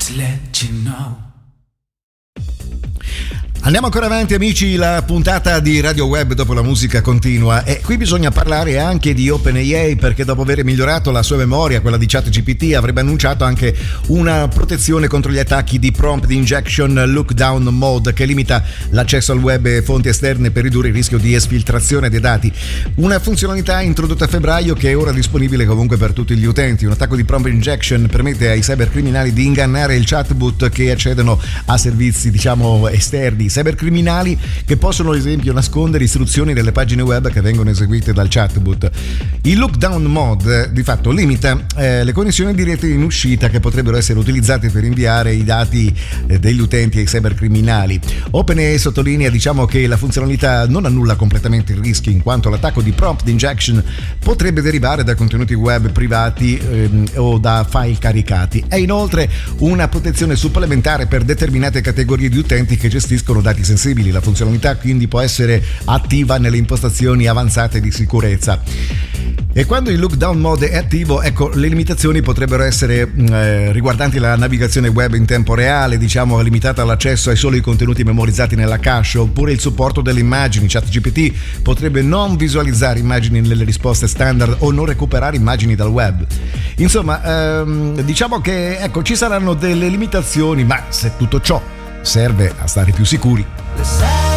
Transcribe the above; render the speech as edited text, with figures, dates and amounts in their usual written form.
just let you know. Andiamo ancora avanti amici, la puntata di Radio Web dopo la musica continua e qui bisogna parlare anche di OpenAI, perché dopo aver migliorato la sua memoria, quella di ChatGPT, avrebbe annunciato anche una protezione contro gli attacchi di prompt injection look down mode che limita l'accesso al web e fonti esterne per ridurre il rischio di esfiltrazione dei dati. Una funzionalità introdotta a febbraio che è ora disponibile comunque per tutti gli utenti. Un attacco di prompt injection permette ai cybercriminali di ingannare il chatbot che accedono a servizi diciamo esterni. Cybercriminali che possono ad esempio nascondere istruzioni nelle pagine web che vengono eseguite dal chatbot. Il look down mode di fatto limita le connessioni dirette in uscita che potrebbero essere utilizzate per inviare i dati degli utenti ai cybercriminali. OpenAI sottolinea diciamo che la funzionalità non annulla completamente il rischio, in quanto l'attacco di prompt injection potrebbe derivare da contenuti web privati o da file caricati. È inoltre una protezione supplementare per determinate categorie di utenti che gestiscono dati sensibili. La funzionalità quindi può essere attiva nelle impostazioni avanzate di sicurezza. E quando il look down mode è attivo, ecco, le limitazioni potrebbero essere riguardanti la navigazione web in tempo reale, diciamo limitata all'accesso ai soli contenuti memorizzati nella cache, oppure il supporto delle immagini. ChatGPT potrebbe non visualizzare immagini nelle risposte standard o non recuperare immagini dal web. Insomma, diciamo che ecco, ci saranno delle limitazioni, ma se tutto ciò serve a stare più sicuri,